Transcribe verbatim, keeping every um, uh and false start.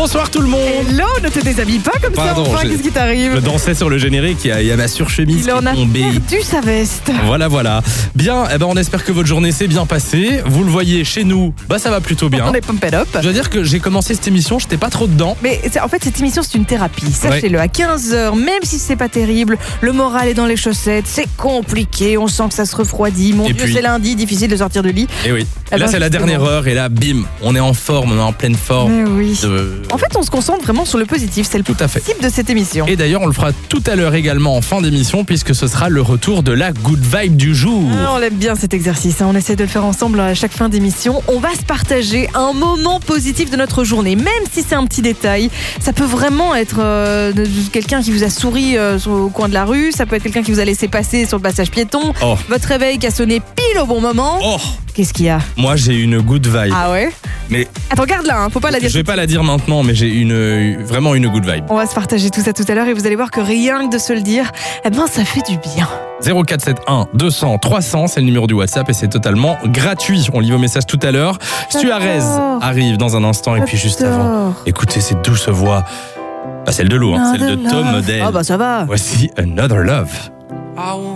Bonsoir tout le monde. Hello, ne te déshabille pas comme Pardon, ça, enfin, j'ai- qu'est-ce qui t'arrive? Je dansais sur le générique, il y a, il y a ma surchemise Il en qui a est tombée. perdu sa veste. Voilà, voilà. Bien, eh ben on espère que votre journée s'est bien passée. Vous le voyez chez nous, bah ça va plutôt bien. On est pumped up. Je dois dire que j'ai commencé cette émission, j'étais pas trop dedans. Mais c'est- en fait, cette émission, c'est une thérapie. Sachez-le, à quinze heures, même si c'est pas terrible, le moral est dans les chaussettes, c'est compliqué, on sent que ça se refroidit. Mon Et Dieu, puis- c'est lundi, difficile de sortir du lit. Et oui. Eh là ben, c'est la justement. dernière heure et là bim, on est en forme, on est en pleine forme. Mais oui. De- En fait, on se concentre vraiment sur le positif, c'est le Tout à fait. principe de cette émission. Et d'ailleurs on le fera tout à l'heure également en fin d'émission puisque ce sera le retour de la good vibe du jour. Ah, on l'aime bien cet exercice, hein. On essaie de le faire ensemble à chaque fin d'émission. On va se partager un moment positif de notre journée, même si c'est un petit détail. Ça peut vraiment être euh, de- de- quelqu'un qui vous a souri euh, sur- au coin de la rue, ça peut être quelqu'un qui vous a laissé passer sur le passage piéton, Oh. votre réveil qui a sonné pile au bon moment. Oh, Qu'est-ce qu'il y a? moi j'ai une good vibe. Ah ouais? Mais Attends, garde-la, hein, faut pas la dire. je vais pas la dire maintenant, mais j'ai une vraiment une good vibe. On va se partager tout ça tout à l'heure et vous allez voir que rien que de se le dire, eh ben ça fait du bien. zéro quatre sept un deux cents trois cents, c'est le numéro du WhatsApp et c'est totalement gratuit. On lit vos messages tout à l'heure. Suarez arrive dans un instant et puis juste avant, écoutez cette douce voix, pas celle de l'eau, hein, celle de Tom Model. Ah bah ça va. Voici Another Love.